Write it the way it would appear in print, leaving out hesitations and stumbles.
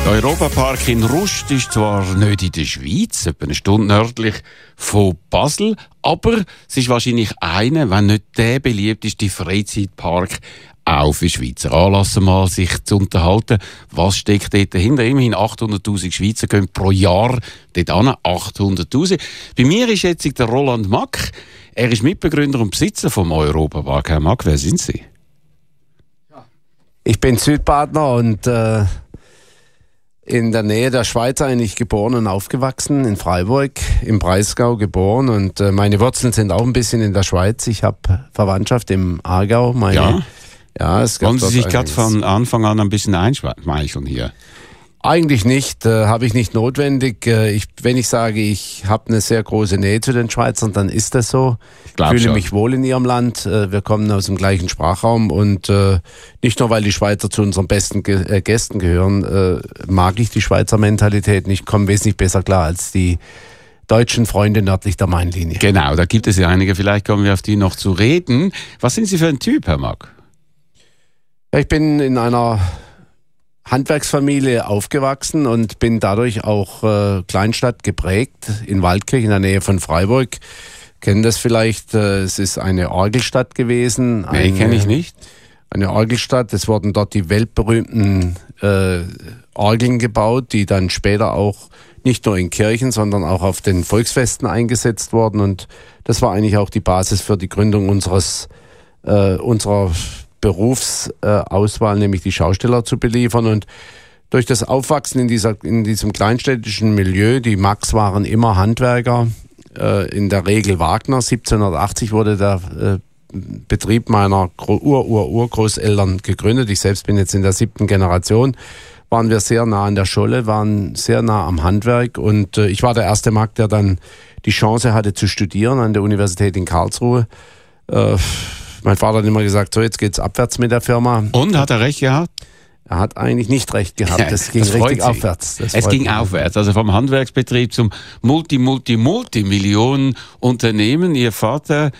Der Europapark in Rust ist zwar nicht in der Schweiz, etwa eine Stunde nördlich von Basel, aber es ist wahrscheinlich einer, wenn nicht der beliebteste Freizeitpark auch für Schweizer. Anlassen mal, sich zu unterhalten, was steckt dort dahinter. Immerhin 800'000 Schweizer gehen pro Jahr dort hin. 800'000. Bei mir ist jetzt der Roland Mack. Er ist Mitbegründer und Besitzer vom Europapark. Herr Mack, wer sind Sie? Ich bin Südbadner und in der Nähe der Schweiz eigentlich geboren und aufgewachsen, in Freiburg, im Breisgau geboren. Und meine Wurzeln sind auch ein bisschen in der Schweiz. Ich habe Verwandtschaft im Aargau. Wollen Sie sich gerade von Anfang an ein bisschen einschmeicheln hier? Eigentlich nicht, habe ich nicht notwendig. Wenn ich sage, ich habe eine sehr große Nähe zu den Schweizern, dann ist das so. Ich fühle mich wohl in ihrem Land. Wir kommen aus dem gleichen Sprachraum und nicht nur, weil die Schweizer zu unseren besten Gästen gehören, mag ich die Schweizer Mentalität nicht. Ich komme wesentlich besser klar als die deutschen Freunde nördlich der Mainlinie. Genau, da gibt es ja einige. Vielleicht kommen wir auf die noch zu reden. Was sind Sie für ein Typ, Herr Mack? Ich bin in einer Handwerksfamilie aufgewachsen und bin dadurch auch Kleinstadt geprägt, in Waldkirch in der Nähe von Freiburg. Kennen das vielleicht, es ist eine Orgelstadt gewesen. Nee, kenne ich nicht. Eine Orgelstadt, es wurden dort die weltberühmten Orgeln gebaut, die dann später auch nicht nur in Kirchen, sondern auch auf den Volksfesten eingesetzt wurden. Und das war eigentlich auch die Basis für die Gründung unserer Berufsauswahl, nämlich die Schausteller zu beliefern. Und durch das Aufwachsen in diesem kleinstädtischen Milieu, die Macks waren immer Handwerker, in der Regel Wagner. 1780 wurde der Betrieb meiner Urgroßeltern gegründet. Ich selbst bin jetzt in der 7. Generation. Waren wir sehr nah an der Scholle, waren sehr nah am Handwerk und ich war der erste Mack, der dann die Chance hatte zu studieren an der Universität in Karlsruhe. Mein Vater hat immer gesagt, so jetzt geht's abwärts mit der Firma. Und, hat er recht gehabt? Er hat eigentlich nicht recht gehabt. Es ging richtig aufwärts. Es ging aufwärts, also vom Handwerksbetrieb zum Multimillionen-Unternehmen. Ihr Vater